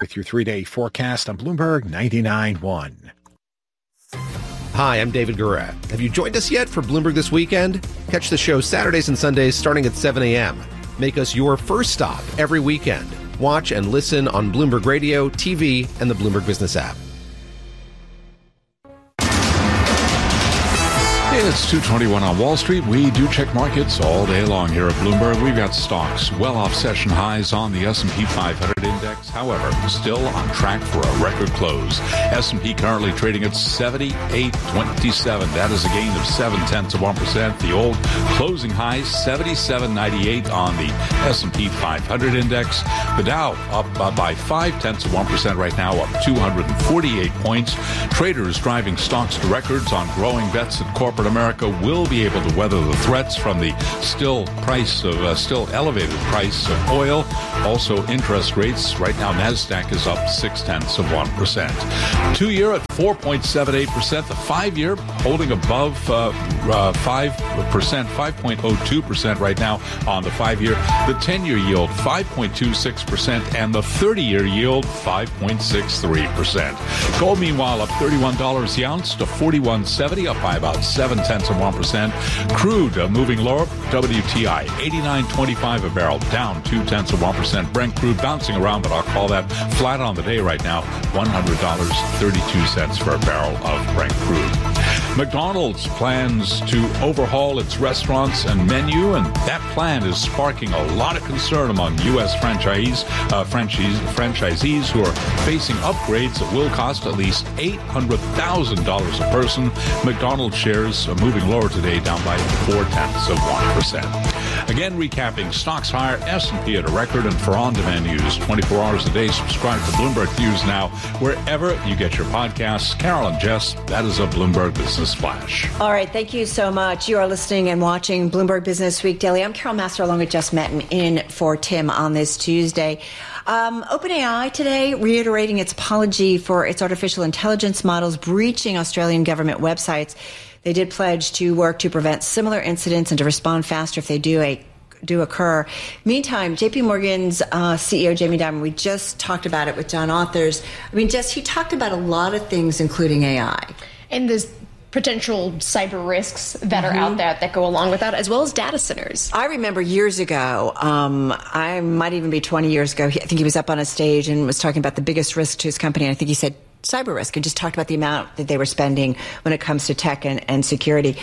with your 3-day forecast on Bloomberg 99.1. Hi, I'm David Guerra. Have you joined us yet for Bloomberg This Weekend? Catch the show Saturdays and Sundays starting at 7 a.m. Make us your first stop every weekend. Watch and listen on Bloomberg Radio, TV, and the Bloomberg Business app. It's 2:21 on Wall Street. We do check markets all day long here at Bloomberg. We've got stocks well off session highs on the S&P 500 index. However, still on track for a record close. S&P currently trading at 78.27. That is a gain of 0.7%. The old closing high, 77.98 on the S&P 500 index. The Dow up by 0.5% right now, up 248 points. Traders driving stocks to records on growing bets that corporate America will be able to weather the threats from the still elevated price of oil. Also, interest rates. Right now, NASDAQ is up 0.6%. 2-year at 4.78%. The 5-year holding above 5%, 5.02% right now on the 5-year. The 10-year yield, 5.26%, and the 30-year yield, 5.63%. Gold, meanwhile, up $31 the ounce to $41.70, up by about 0.7%. Crude moving lower. WTI 89.25 a barrel, down 0.2%. Brent crude bouncing around, but I'll call that flat on the day right now. $100.32 for a barrel of Brent crude. McDonald's plans to overhaul its restaurants and menu, and that plan is sparking a lot of concern among U.S. franchisees who are facing upgrades that will cost at least $800,000 a person. McDonald's shares are moving lower today, down by 0.4%. Again, recapping stocks higher, S&P at a record, and for on-demand news 24 hours a day, subscribe to Bloomberg News Now wherever you get your podcasts. Carol and Jess, that is a Bloomberg Business Flash. All right, thank you so much. You are listening and watching Bloomberg Business Week Daily. I'm Carol Master along with Jess Metten in for Tim on this Tuesday. OpenAI today reiterating its apology for its artificial intelligence models breaching Australian government websites. They did pledge to work to prevent similar incidents and to respond faster if they do occur. Meantime, JP Morgan's CEO Jamie Dimon, we just talked about it with John Authers. I mean, Jess, he talked about a lot of things, including AI. And there's potential cyber risks that are out there that go along with that, as well as data centers. I remember years ago, I might even be 20 years ago, I think he was up on a stage and was talking about the biggest risk to his company. And I think he said cyber risk, and just talked about the amount that they were spending when it comes to tech and security.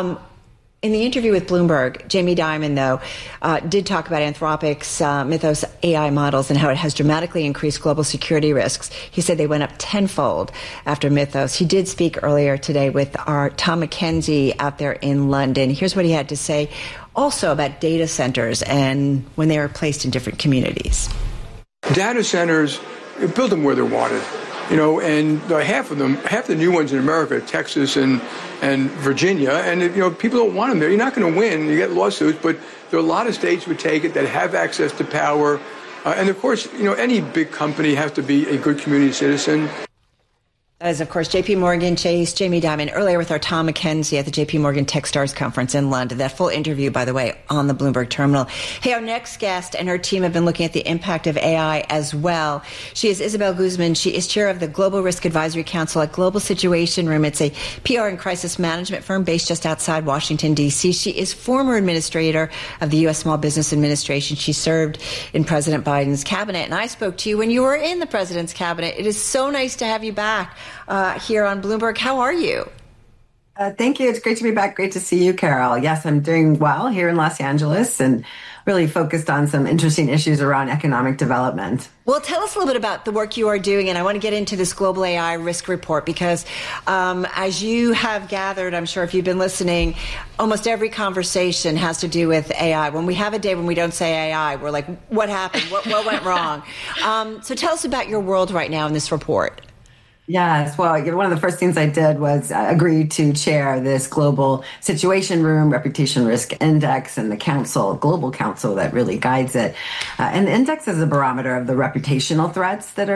In the interview with Bloomberg, Jamie Dimon, though, did talk about Anthropic's Mythos AI models and how it has dramatically increased global security risks. He said they went up tenfold after Mythos. He did speak earlier today with our Tom McKenzie out there in London. Here's what he had to say also about data centers and when they are placed in different communities. Data centers, build them where they're wanted. And half the new ones in America, Texas and Virginia, and people don't want them there. You're not going to win. You get lawsuits, but there are a lot of states would take it that have access to power. And of course, any big company has to be a good community citizen. That is, of course, JP Morgan Chase, Jamie Dimon, earlier with our Tom McKenzie at the JP Morgan Techstars Conference in London. That full interview, by the way, on the Bloomberg terminal. Hey, our next guest and her team have been looking at the impact of AI as well. She is Isabel Guzman. She is chair of the Global Risk Advisory Council at Global Situation Room. It's a PR and crisis management firm based just outside Washington, D.C. She is former administrator of the U.S. Small Business Administration. She served in President Biden's cabinet. And I spoke to you when you were in the president's cabinet. It is so nice to have you back here on Bloomberg. How are you? Thank you. It's great to be back. Great to see you, Carol. Yes, I'm doing well here in Los Angeles and really focused on some interesting issues around economic development. Well, tell us a little bit about the work you are doing, and I want to get into this global AI risk report because as you have gathered, I'm sure if you've been listening, almost every conversation has to do with AI. When we have a day when we don't say AI, we're like, what happened? What went wrong? So tell us about your world right now in this report. Yes. Well, one of the first things I did was agree to chair this Global Situation Room Reputation Risk Index and the global council that really guides it. And the index is a barometer of the reputational threats that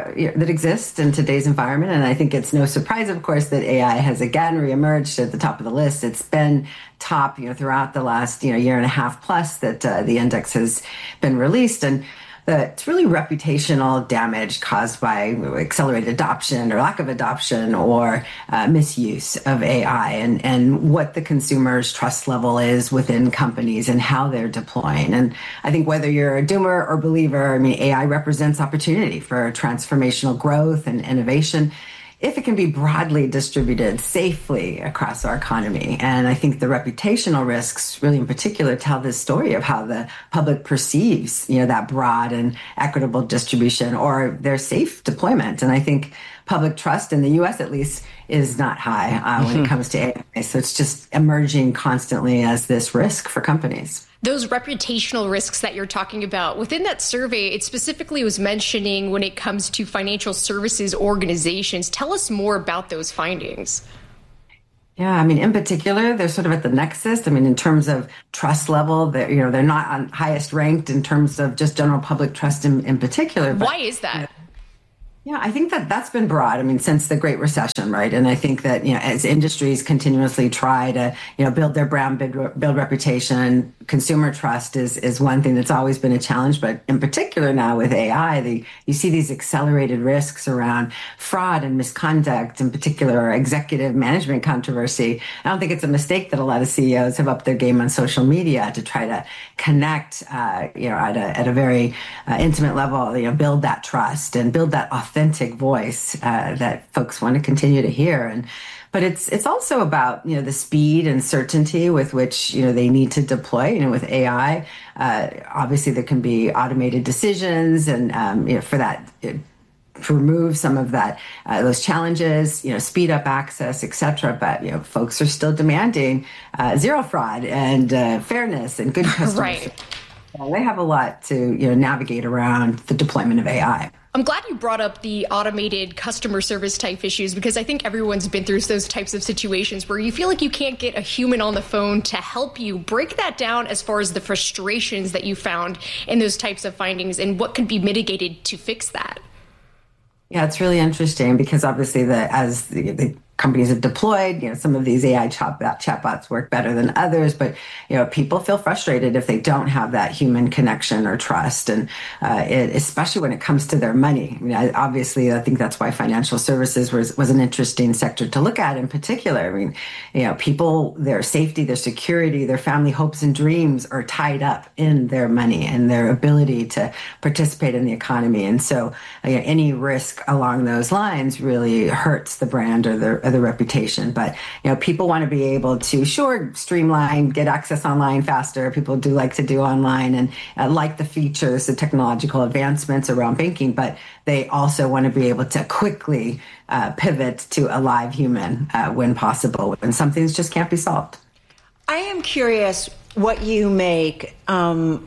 exist in today's environment. And I think it's no surprise, of course, that AI has again reemerged at the top of the list. It's been top, throughout the last, year and a half plus that the index has been released. And it's really reputational damage caused by accelerated adoption or lack of adoption or misuse of AI, and what the consumer's trust level is within companies and how they're deploying. And I think whether you're a doomer or believer, I mean, AI represents opportunity for transformational growth and innovation if it can be broadly distributed safely across our economy. And I think the reputational risks really in particular tell this story of how the public perceives, that broad and equitable distribution or their safe deployment. And I think public trust in the U.S. at least is not high when it comes to AI. So it's just emerging constantly as this risk for companies. Those reputational risks that you're talking about, within that survey, it specifically was mentioning when it comes to financial services organizations. Tell us more about those findings. Yeah, I mean, in particular, they're sort of at the nexus. I mean, in terms of trust level, they're not on highest ranked in terms of just general public trust in particular. Why is that? Yeah, I think that's been broad. I mean, since the Great Recession, right? And I think that, as industries continuously try to, build their brand, build reputation, consumer trust is one thing that's always been a challenge. But in particular now with AI, you see these accelerated risks around fraud and misconduct, in particular executive management controversy. I don't think it's a mistake that a lot of CEOs have upped their game on social media to try to connect, at a very intimate level, build that trust and build that authentic voice that folks want to continue to hear. But it's also about, the speed and certainty with which, they need to deploy, with AI. Obviously, there can be automated decisions and, for that, to remove some of that, those challenges, speed up access, et cetera. But, folks are still demanding zero fraud and fairness and good customer Right. They have a lot to, navigate around the deployment of AI. I'm glad you brought up the automated customer service type issues, because I think everyone's been through those types of situations where you feel like you can't get a human on the phone to help you. Break that down as far as the frustrations that you found in those types of findings and what could be mitigated to fix that. Yeah, it's really interesting because obviously as the companies have deployed, some of these AI chatbots work better than others, but, people feel frustrated if they don't have that human connection or trust. And especially when it comes to their money. I mean, I think that's why financial services was an interesting sector to look at in particular. I mean, people, their safety, their security, their family hopes and dreams are tied up in their money and their ability to participate in the economy. And so any risk along those lines really hurts the brand or the reputation. But, people want to be able to, streamline, get access online faster. People do like to do online and like the features, the technological advancements around banking, but they also want to be able to quickly pivot to a live human when possible, when some things just can't be solved. I am curious what you make from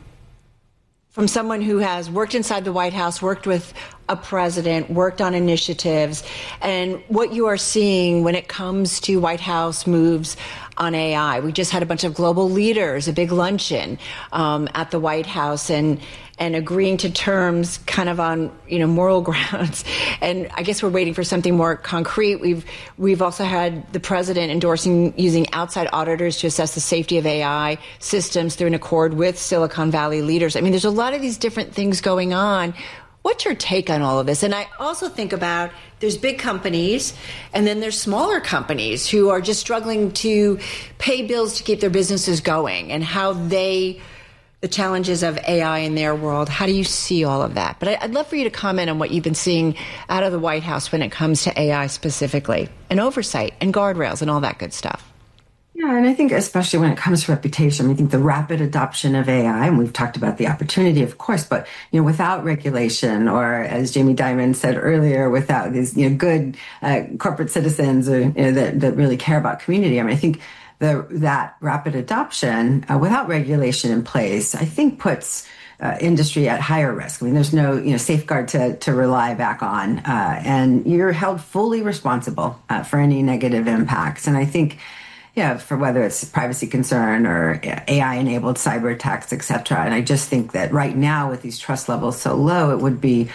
someone who has worked inside the White House, worked with a president, worked on initiatives, and what you are seeing when it comes to White House moves on AI. We just had a bunch of global leaders, a big luncheon at the White House, and agreeing to terms kind of on, moral grounds. And I guess we're waiting for something more concrete. We've also had the president endorsing using outside auditors to assess the safety of AI systems through an accord with Silicon Valley leaders. I mean, there's a lot of these different things going on. What's your take on all of this? And I also think about there's big companies and then there's smaller companies who are just struggling to pay bills to keep their businesses going, and how the challenges of AI in their world. How do you see all of that? But I'd love for you to comment on what you've been seeing out of the White House when it comes to AI specifically, and oversight and guardrails and all that good stuff. Yeah, and I think especially when it comes to reputation, I think the rapid adoption of AI, and we've talked about the opportunity, of course, but without regulation, or as Jamie Dimon said earlier, without these good corporate citizens that really care about community. I mean, I think that rapid adoption without regulation in place, I think puts industry at higher risk. I mean, there's no safeguard to rely back on, and you're held fully responsible for any negative impacts. And I think for whether it's privacy concern or AI-enabled cyber attacks, et cetera. And I just think that right now, with these trust levels so low, it would be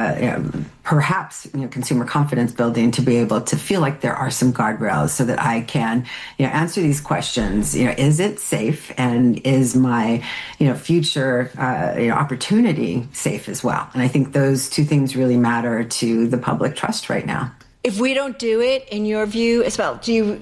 perhaps consumer confidence building to be able to feel like there are some guardrails so that I can answer these questions. Is it safe, and is my future opportunity safe as well? And I think those two things really matter to the public trust right now. If we don't do it, in your view, Isabel,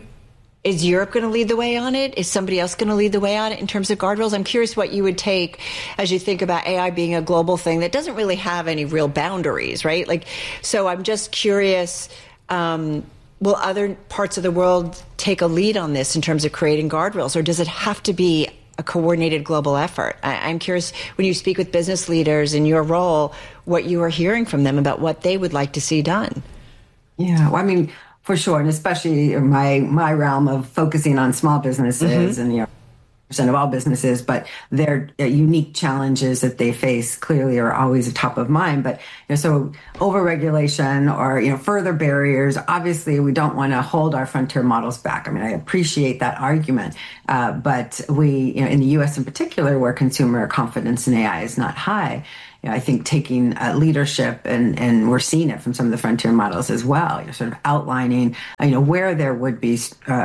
is Europe going to lead the way on it? Is somebody else going to lead the way on it in terms of guardrails? I'm curious what you would take as you think about AI being a global thing that doesn't really have any real boundaries, right? So I'm just curious, will other parts of the world take a lead on this in terms of creating guardrails, or does it have to be a coordinated global effort? I'm curious, when you speak with business leaders in your role, what you are hearing from them about what they would like to see done. Yeah, well, I mean, for sure, and especially my realm of focusing on small businesses and percent of all businesses, but their unique challenges that they face clearly are always top of mind. But so overregulation or further barriers, obviously we don't want to hold our frontier models back. I mean, I appreciate that argument, but we in the U.S. in particular, where consumer confidence in AI is not high, I think taking leadership, and we're seeing it from some of the frontier models as well, sort of outlining, where there would be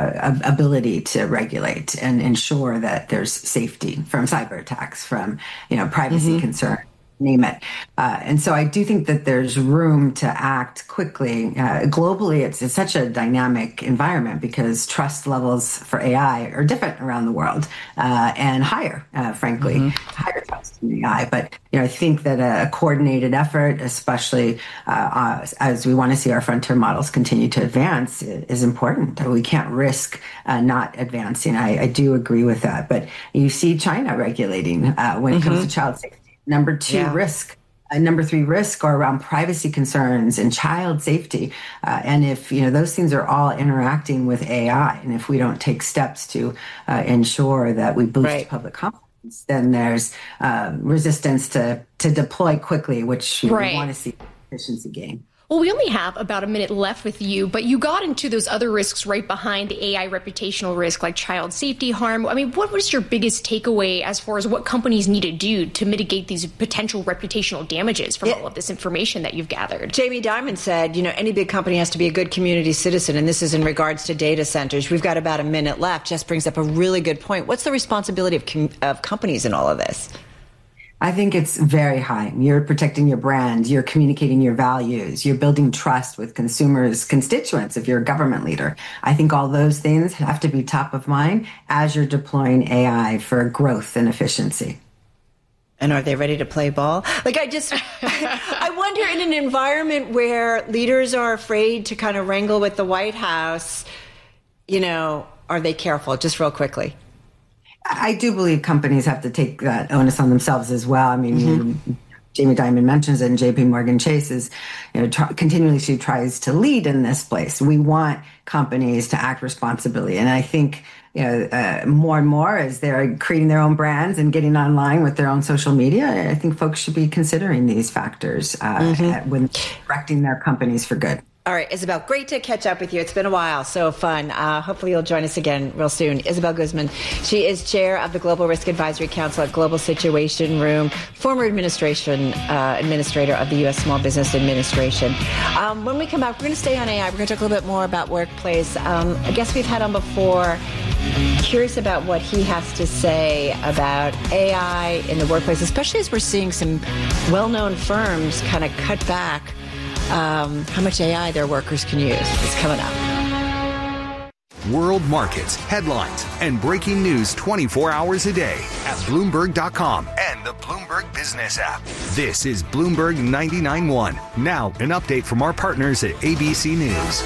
ability to regulate and ensure that there's safety from cyber attacks, from, privacy concern, name it. And so I do think that there's room to act quickly. Globally, it's such a dynamic environment because trust levels for AI are different around the world and higher, frankly, higher trust in AI. But I think that a coordinated effort, especially as we want to see our frontier models continue to advance, is important. We can't risk not advancing. I do agree with that. But you see China regulating when it comes to child safety. Number two, risk. Number three, risk are around privacy concerns and child safety. And if, those things are all interacting with AI, and if we don't take steps to ensure that we boost public confidence, then there's resistance to deploy quickly, which we want to see efficiency gain. Well, we only have about a minute left with you, but you got into those other risks right behind the AI reputational risk, like child safety harm. I mean, what was your biggest takeaway as far as what companies need to do to mitigate these potential reputational damages from all of this information that you've gathered? Jamie Dimon said, any big company has to be a good community citizen, and this is in regards to data centers. We've got about a minute left. Jess brings up a really good point. What's the responsibility of companies in all of this? I think it's very high. You're protecting your brand, you're communicating your values, you're building trust with consumers, constituents if you're a government leader. I think all those things have to be top of mind as you're deploying AI for growth and efficiency. And are they ready to play ball? I wonder, in an environment where leaders are afraid to kind of wrangle with the White House, are they careful? Just real quickly. I do believe companies have to take that onus on themselves as well. I mean, Jamie Dimon mentions it, and JP Morgan Chase is, continually she tries to lead in this place. We want companies to act responsibly. And I think, more and more as they're creating their own brands and getting online with their own social media, I think folks should be considering these factors when directing their companies for good. All right, Isabel, great to catch up with you. It's been a while, so fun. Hopefully you'll join us again real soon. Isabel Guzman, she is chair of the Global Risk Advisory Council at Global Situation Room, former administrator of the U.S. Small Business Administration. When we come back, we're going to stay on AI. We're going to talk a little bit more about workplace. A guest we've had on before, curious about what he has to say about AI in the workplace, especially as we're seeing some well-known firms kind of cut back how much AI their workers can use. It's coming up. World markets, headlines, and breaking news 24 hours a day at Bloomberg.com and the Bloomberg Business app. This is Bloomberg 99.1. Now, an update from our partners at ABC News.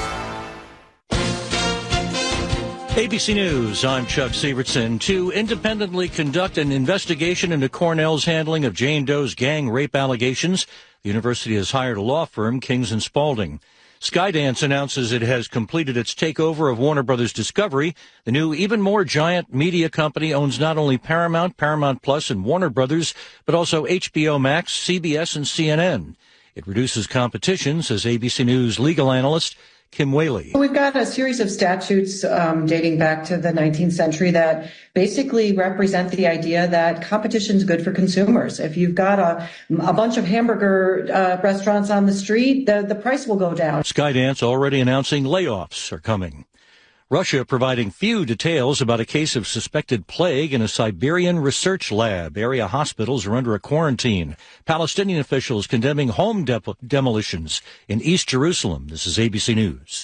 ABC News, I'm Chuck Sievertson. To independently conduct an investigation into Cornell's handling of Jane Doe's gang rape allegations, the university has hired a law firm, Kings & Spalding. Skydance announces it has completed its takeover of Warner Brothers Discovery. The new, even more giant media company owns not only Paramount, Paramount Plus, and Warner Brothers, but also HBO Max, CBS, and CNN. It reduces competition, says ABC News legal analyst Kim Whaley. We've got a series of statutes dating back to the 19th century that basically represent the idea that competition is good for consumers. If you've got a bunch of hamburger restaurants on the street, the price will go down. Skydance already announcing layoffs are coming. Russia providing few details about a case of suspected plague in a Siberian research lab. Area hospitals are under a quarantine. Palestinian officials condemning home demolitions in East Jerusalem. This is ABC News.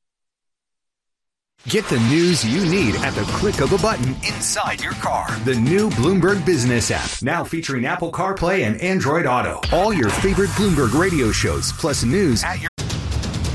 Get the news you need at the click of a button inside your car. The new Bloomberg Business app, now featuring Apple CarPlay and Android Auto. All your favorite Bloomberg radio shows, plus news at your